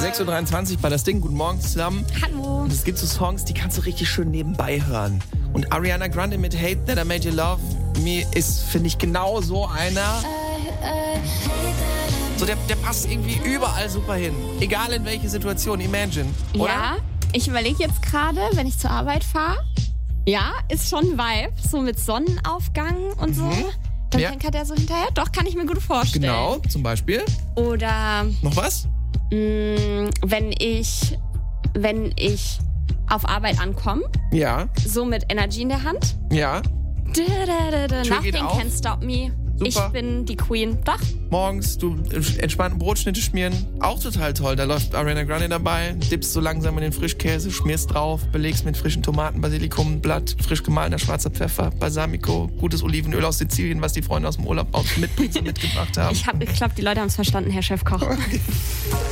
6.23 Uhr bei das Ding. Guten Morgen zusammen. Hallo. Und es gibt so Songs, die kannst du richtig schön nebenbei hören. Und Ariana Grande mit Hate That I Made You Love Me ist, finde ich, genau so einer. So, der passt irgendwie überall super hin. Egal in welche Situation. Imagine, oder? Ja, ich überlege jetzt gerade, wenn ich zur Arbeit fahre. Ja, ist schon ein Vibe. So mit Sonnenaufgang und so. Dann tankert er so hinterher. Doch, kann ich mir gut vorstellen. Genau, zum Beispiel. Oder Noch was? wenn ich auf Arbeit ankomme, Ja, so mit Energy in der Hand. ja. Nothing geht auf. can stop me. Super. Ich bin die Queen. Doch. Morgens, du entspannten Brotschnitte schmieren. Auch total toll. Da läuft Ariana Grande dabei. Dippst so langsam in den Frischkäse, schmierst drauf, belegst mit frischen Tomaten, Basilikum, Blatt, frisch gemahlener schwarzer Pfeffer, Balsamico, gutes Olivenöl aus Sizilien, was die Freunde aus dem Urlaub mitgebracht haben. Ich glaube, die Leute haben es verstanden, Herr Chefkoch.